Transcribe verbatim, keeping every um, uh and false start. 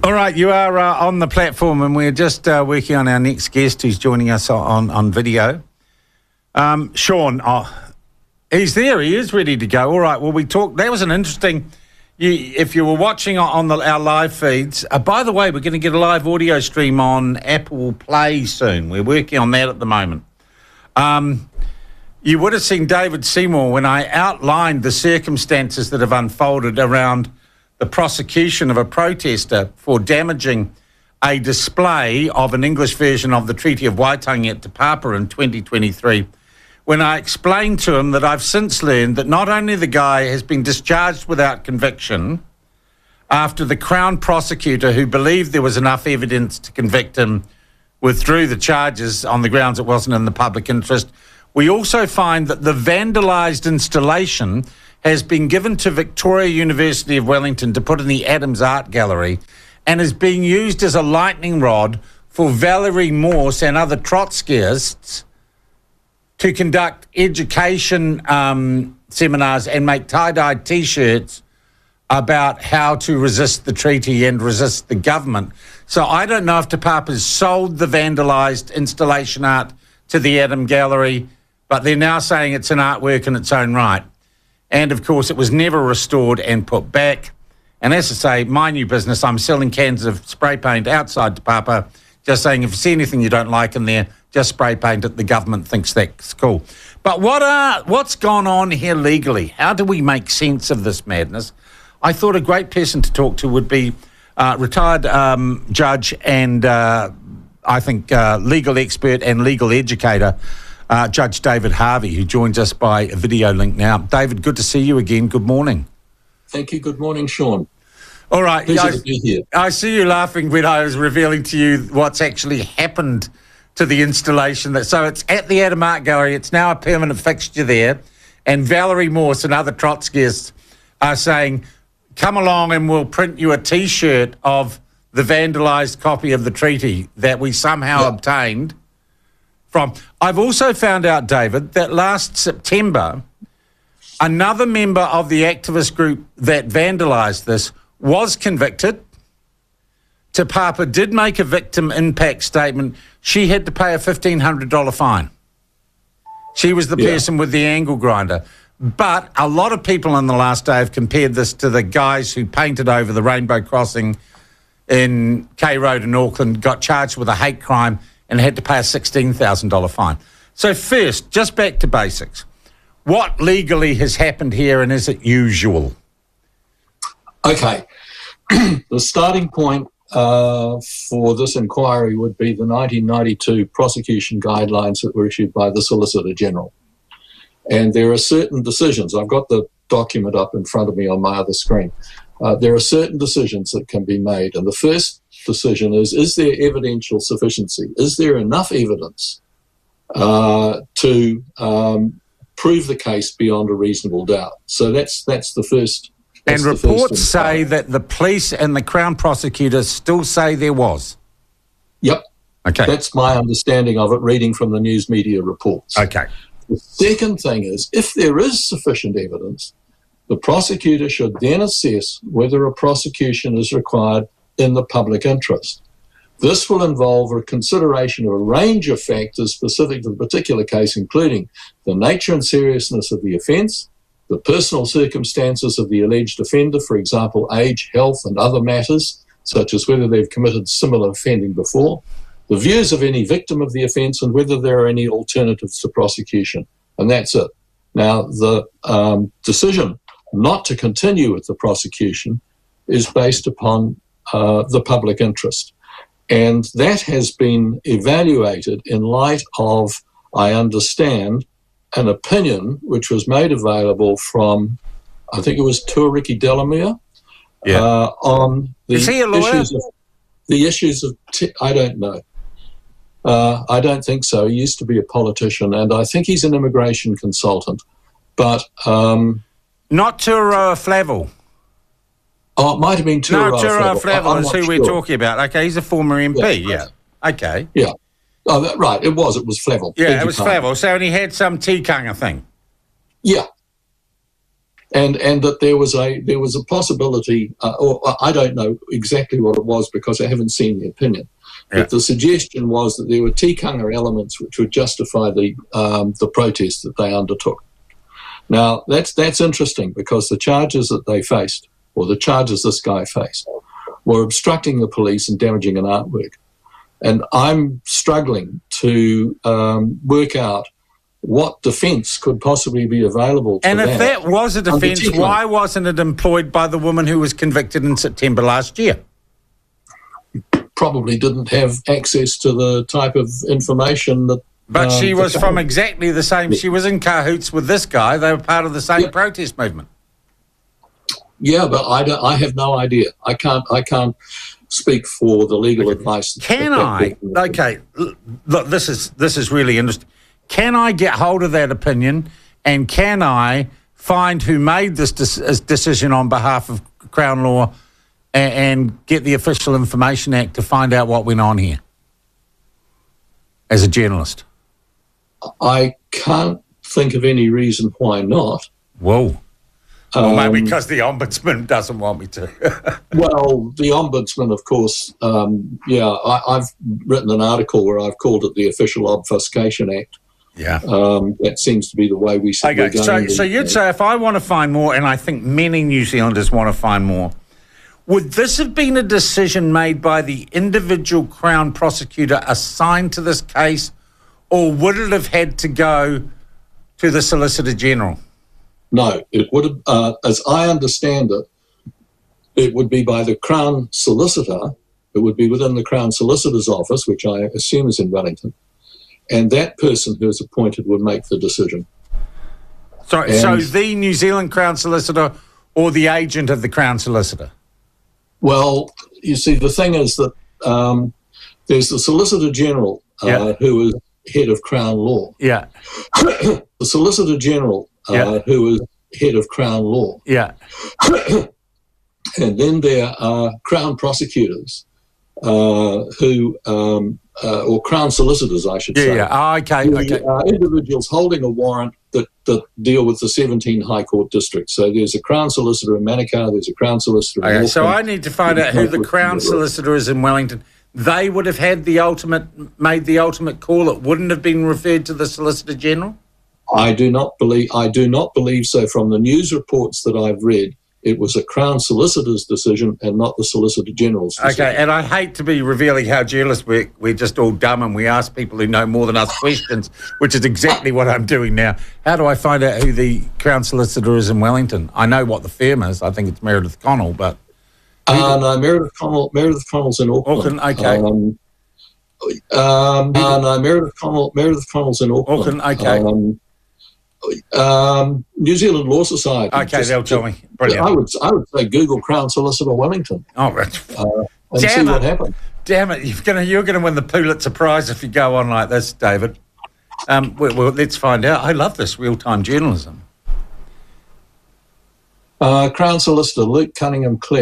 All right, you are uh, on the platform, and we're just uh, working on our next guest who's joining us on, on video. Um, Sean, oh, he's there. He is ready to go. All right, well, we talked. That was an interesting... You, if you were watching on the, our live feeds... Uh, by the way, we're going to get a live audio stream on Apple Play soon. We're working on that at the moment. Um, you would have seen David Seymour when I outlined the circumstances that have unfolded around the prosecution of a protester for damaging a display of an English version of the Treaty of Waitangi at Te Papa in twenty twenty-three, when I explained to him that I've since learned that not only the guy has been discharged without conviction after the Crown prosecutor, who believed there was enough evidence to convict him, withdrew the charges on the grounds it wasn't in the public interest, we also find that the vandalised installation has been given to Victoria University of Wellington to put in the Adams Art Gallery and is being used as a lightning rod for Valerie Morse and other Trotskyists to conduct education um, seminars and make tie-dyed T-shirts about how to resist the treaty and resist the government. So I don't know if Te Papa's sold the vandalised installation art to the Adam Gallery, but they're now saying it's an artwork in its own right. And, of course, it was never restored and put back. And as I say, my new business, I'm selling cans of spray paint outside Te Papa, just saying if you see anything you don't like in there, just spray paint it. The government thinks that's cool. But what are, what's gone on here legally? How do we make sense of this madness? I thought a great person to talk to would be uh, retired um, judge and, uh, I think, uh, legal expert and legal educator, Uh, Judge David Harvey, who joins us by a video link now. David, good to see you again. Good morning. Thank you. Good morning, Sean. All right. Pleasure I, to be here. I see you laughing when I was revealing to you what's actually happened to the installation. That So it's at the Adam Art Gallery. It's now a permanent fixture there. And Valerie Morse and other Trotskyists are saying, come along and we'll print you a T-shirt of the vandalised copy of the treaty that we somehow yep. obtained. From. I've also found out, David, that last September, another member of the activist group that vandalised this was convicted. Te Papa did make a victim impact statement. She had to pay a fifteen hundred dollars fine. She was the yeah. person with the angle grinder. But a lot of people in the last day have compared this to the guys who painted over the rainbow crossing in K Road in Auckland, got charged with a hate crime and had to pay a sixteen thousand dollars fine. So first, just back to basics. What legally has happened here, and is it usual? Okay. The starting point uh, for this inquiry would be the nineteen ninety-two prosecution guidelines that were issued by the Solicitor General. And there are certain decisions. I've got the document up in front of me on my other screen. Uh, there are certain decisions that can be made. And the first decision is, is there evidential sufficiency? Is there enough evidence uh, to um, prove the case beyond a reasonable doubt? So that's that's the first. And reports say that the police and the Crown prosecutors still say there was. Yep. Okay. That's my understanding of it, reading from the news media reports. Okay. The second thing is, if there is sufficient evidence, the prosecutor should then assess whether a prosecution is required in the public interest. This will involve a consideration of a range of factors specific to the particular case, including the nature and seriousness of the offence, the personal circumstances of the alleged offender, for example, age, health, and other matters, such as whether they've committed similar offending before, the views of any victim of the offence, and whether there are any alternatives to prosecution. And that's it. Now, the um, decision not to continue with the prosecution is based upon uh, the public interest. And that has been evaluated in light of, I understand, an opinion which was made available from, I think it was Tuariki Delamere, yeah. uh, on the Is he a lawyer? issues of, the issues of, t- I don't know. Uh, I don't think so. He used to be a politician, and I think he's an immigration consultant. But um, not Turo Flavel. Oh, it might have been Turo No, Turo Flavel, Flavel is who sure. we're talking about. Okay, he's a former M P, yeah. yeah. Okay. Yeah. Oh, that, right, it was. It was Flavel. Yeah, it was Flavel. So, and he had some tikanga thing. Yeah. and and that there was a there was a possibility, uh, or I don't know exactly what it was because I haven't seen the opinion. Yeah. But the suggestion was that there were tikanga elements which would justify the um, the protest that they undertook. Now that's that's interesting because the charges that they faced, or the charges this guy faced, were obstructing the police and damaging an artwork. And I'm struggling to um, work out what defence could possibly be available to And if that, that was a defence, why wasn't it employed by the woman who was convicted in September last year? Probably didn't have access to the type of information that... But um, she was that- from exactly the same... She was in cahoots with this guy. They were part of the same Yeah. protest movement. Yeah, but I, don't, I have no idea. I can't I can't speak for the legal advice. that Can that I? person- Okay, l- look, this is this is really interesting. Can I get hold of that opinion, and can I find who made this de- decision on behalf of Crown Law, and, and get the Official Information Act to find out what went on here? As a journalist, I can't think of any reason why not. whoa. Well, maybe Um, because the Ombudsman doesn't want me to. Well, the Ombudsman, of course, um, yeah, I, I've written an article where I've called it the Official Obfuscation Act. Yeah. Um, that seems to be the way we should Okay, be going. so these so you'd days. say if I want to find more, and I think many New Zealanders want to find more, would this have been a decision made by the individual Crown prosecutor assigned to this case, or would it have had to go to the Solicitor General? No, it would have, uh, as I understand it, it would be by the Crown Solicitor. It would be within the Crown Solicitor's office, which I assume is in Wellington, and that person who is appointed would make the decision. So, And- so the New Zealand Crown Solicitor or the agent of the Crown Solicitor? Well, you see, the thing is that um, there's the Solicitor General, uh, Yeah. who is head of Crown Law. Yeah, The Solicitor General, uh, Yeah. who is head of Crown Law. yeah, And then there are Crown prosecutors, uh, who, um, uh, or Crown solicitors, I should yeah, say. yeah. Oh, okay, who okay. are individuals holding a warrant that, that deal with the seventeen High Court districts. So there's a Crown solicitor in Manukau, there's a Crown solicitor in Okay, so I Auckland. need to find out who the Crown Solicitor is in Wellington. They would have had the ultimate, made the ultimate call. It wouldn't have been referred to the Solicitor General? I do not believe I do not believe so. From the news reports that I've read, it was a Crown solicitor's decision and not the Solicitor General's decision. Okay, and I hate to be revealing how journalists work. We're just all dumb and we ask people who know more than us questions, which is exactly what I'm doing now. How do I find out who the Crown Solicitor is in Wellington? I know what the firm is. I think it's Meredith Connell, but... Uh, no, Meredith Connell. Meredith Connell's in Auckland. Auckland, okay. Um, um, uh, no, Meredith Connell. Meredith Connell's in Auckland. Auckland, okay. Um, um, New Zealand Law Society. Okay, just- they'll tell me. Brilliant. I would, I would say Google Crown Solicitor Wellington Oh, right. uh, and Damn see what it. happens. Damn it, you're going you're gonna win the Pulitzer Prize if you go on like this, David. Um, well, well, let's find out. I love this real-time journalism. Uh, Crown Solicitor Luke Cunningham Clare.